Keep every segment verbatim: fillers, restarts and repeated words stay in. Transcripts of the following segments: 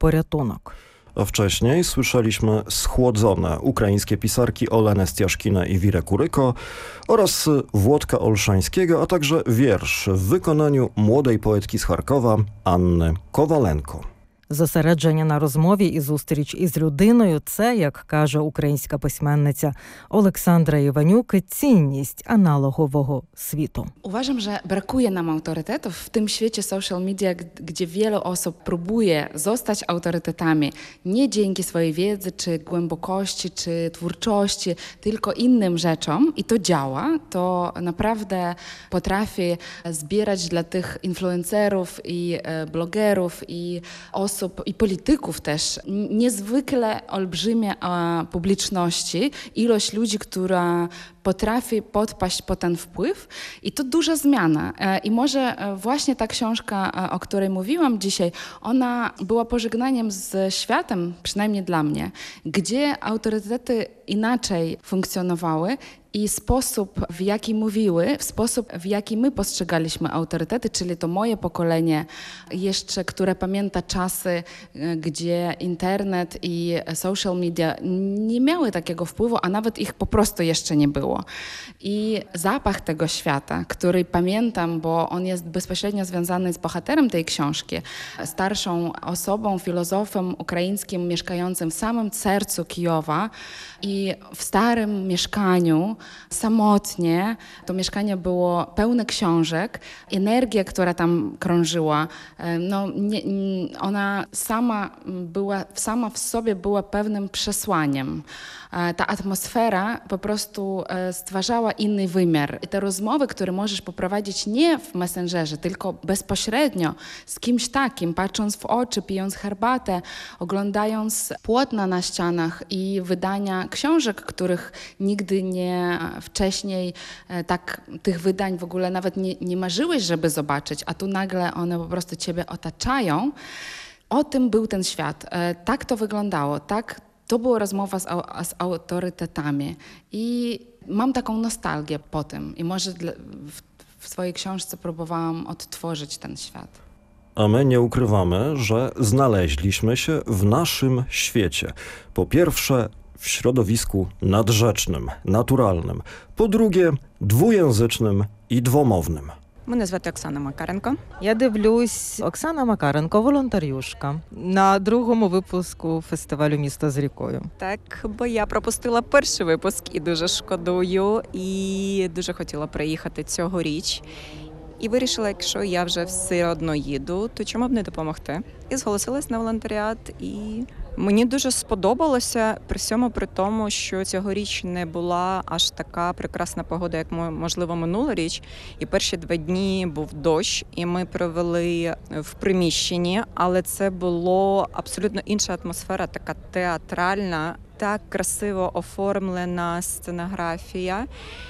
порятунок. A wcześniej słyszeliśmy schłodzone ukraińskie pisarki Olenę Stiaszkinę i Wirę Kuryko oraz Włodka Olszańskiego, a także wiersz w wykonaniu młodej poetki z Charkowa Anny Kowalenko. Зосередження на розмові і зустріч із людиною – це, як каже українська письменниця Олександра Іванюк, цінність аналогового світу. Uważam, że brakuje nam autorytetów w tym świecie social media, gdzie wiele osób próbuje zostać autorytetami nie dzięki swojej wiedzy, czy głębokości, czy twórczości, tylko innym rzeczom i to działa. To naprawdę potrafi zbierać dla tych influencerów i blogerów i osób, i polityków też niezwykle olbrzymie publiczności, ilość ludzi, która potrafi podpaść pod ten wpływ i to duża zmiana. I może właśnie ta książka, o której mówiłam dzisiaj, ona była pożegnaniem z światem, przynajmniej dla mnie, gdzie autorytety inaczej funkcjonowały i sposób, w jaki mówiły, w sposób, w jaki my postrzegaliśmy autorytety, czyli to moje pokolenie jeszcze, które pamięta czasy, gdzie internet i social media nie miały takiego wpływu, a nawet ich po prostu jeszcze nie było. I zapach tego świata, który pamiętam, bo on jest bezpośrednio związany z bohaterem tej książki, starszą osobą, filozofem ukraińskim mieszkającym w samym sercu Kijowa i w starym mieszkaniu, samotnie. To mieszkanie było pełne książek. Energia, która tam krążyła, no, nie, ona sama, była, sama w sobie była pewnym przesłaniem. Ta atmosfera po prostu stwarzała inny wymiar. I te rozmowy, które możesz poprowadzić nie w Messengerze, tylko bezpośrednio z kimś takim, patrząc w oczy, pijąc herbatę, oglądając płótna na ścianach i wydania książek, których nigdy nie wcześniej tak tych wydań w ogóle nawet nie, nie marzyłeś, żeby zobaczyć, a tu nagle one po prostu ciebie otaczają. O tym był ten świat. Tak to wyglądało, tak. To była rozmowa z, z autorytetami i mam taką nostalgię po tym i może dla, w, w swojej książce próbowałam odtworzyć ten świat. A my nie ukrywamy, że znaleźliśmy się w naszym świecie. Po pierwsze w środowisku nadrzecznym, naturalnym. Po drugie dwujęzycznym i dwomownym. Мене звати Оксана Макаренко. Я дивлюсь, Оксана Макаренко, волонтерюшка, на другому випуску фестивалю «Місто з рікою». Так, бо я пропустила перший випуск і дуже шкодую, і дуже хотіла приїхати цьогоріч. І вирішила, якщо я вже все одно їду, то чому б не допомогти? І зголосилась на волонтеріат, і мені дуже сподобалося, при всьому при тому, що цьогоріч не була аж така прекрасна погода, як, можливо, минулоріч. І перші два дні був дощ, і ми провели в приміщенні, але це було абсолютно інша атмосфера, така театральна, так красиво оформлена сценографія.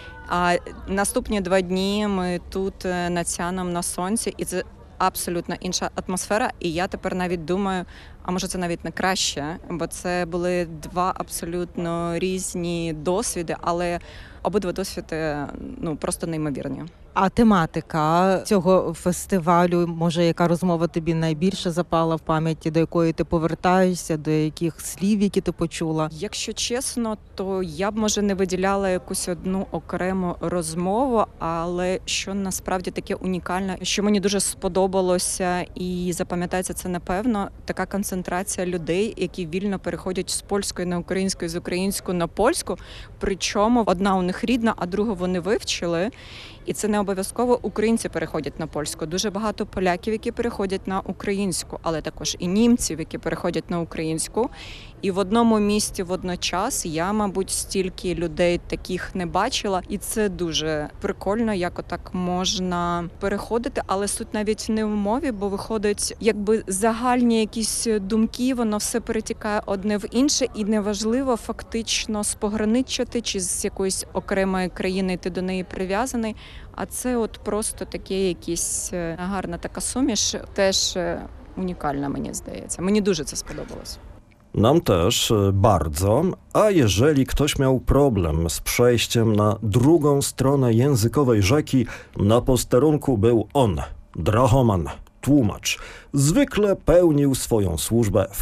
А наступні два дні ми тут над Сяном на сонці, і це абсолютно інша атмосфера. І я тепер навіть думаю, а може це навіть не краще, бо це були два абсолютно різні досвіди, але обидва досвіди ну, просто неймовірні. А тематика цього фестивалю, може, яка розмова тобі найбільше запала в пам'яті, до якої ти повертаєшся, до яких слів, які ти почула? Якщо чесно, то я б, може, не виділяла якусь одну окрему розмову, але що насправді таке унікальне, що мені дуже сподобалося і запам'ятається це напевно, така концентрація людей, які вільно переходять з польської на українську, з української на польську, причому одна у них рідна, а другу вони вивчили. І це не обов'язково українці переходять на польську. Дуже багато поляків, які переходять на українську, але також і німців, які переходять на українську. І в одному місті водночас я, мабуть, стільки людей таких не бачила. І це дуже прикольно, як отак можна переходити. Але суть навіть не в мові, бо виходить, якби загальні якісь думки, воно все перетікає одне в інше. І неважливо фактично спограничити, чи з якоїсь окремої країни ти до неї прив'язаний. А це от просто таке якісь гарна така суміш, теж унікальна, мені здається. Мені дуже це сподобалось. Nam też bardzo, a jeżeli ktoś miał problem z przejściem na drugą stronę językowej rzeki, na posterunku był on, drahoman, tłumacz. Zwykle pełnił swoją służbę w